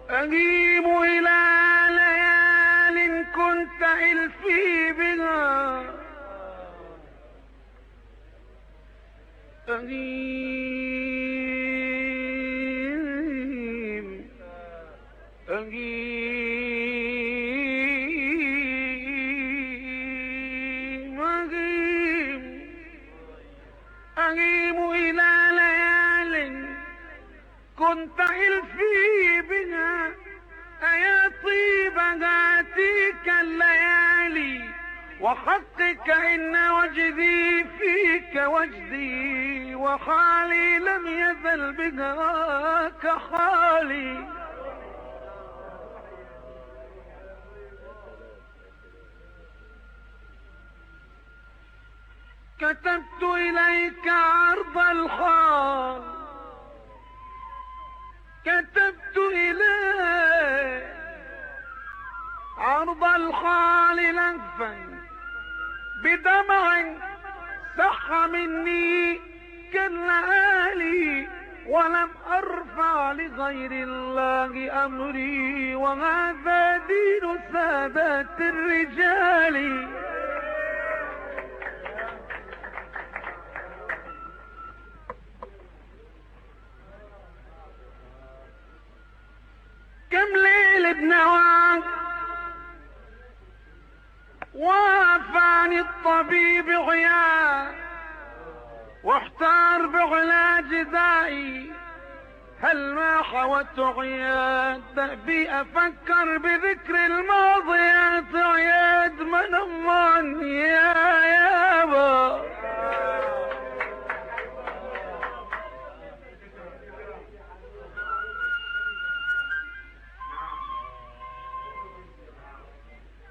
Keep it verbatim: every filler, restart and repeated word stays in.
أغيب إلى ليال كنت إلفي بها، أغيب أغيب أغيب أغيب إلى ليال كنت إلفي بها، أيا طيب هاتيك الليالي وحقك إن وجدي فيك وجدي، وحالي لم يزل بها كحالي. كتبت إليك عرض الحال، كتبت إليك عرض الحال لهفا بدمع سح مني كاللآلي، ولم أرفع لغير الله أمري، وهذا دين سادات الرجال. كم ليل بنواك وافاني الطبيب عيان، واحتار بعلاج دائي، هل ما حوت عياد بي افكر بذكر الماضيات، عياد من الله يا يابا.